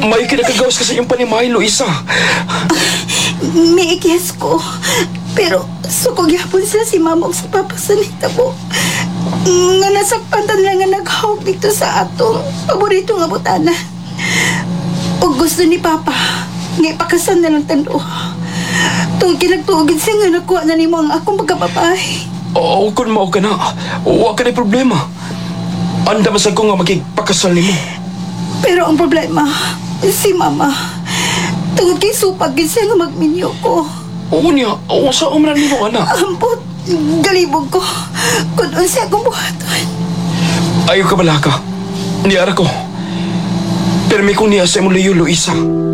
May kinakagawas ka sa iyong panimay, Luisa. May ikyas ko. Pero sukog yapon sila si mama o si papa sa nita ko. Nga nasakpantan lang nga naghawag dito sa atong paborito nga butana. O gusto ni papa, nga ipakasan na lang tanduha. Tungkol kinagtuugin siya nga nakuha na ni mo ang akong pagkababae. Oo, kung mao ka na, huwag ka na problema. Anda masag ko nga magigpakasal ni mo. Pero ang problema, si mama. Tungkol kay supag siya nga magminyo ko. Oo niya, oo sa umran ni mo, anak. Ampot, galibog ko. Kung unsa akong buhaton. Ayaw ka balaka. Niyara ko. Pero may kung niya sa imong layo, Luisa.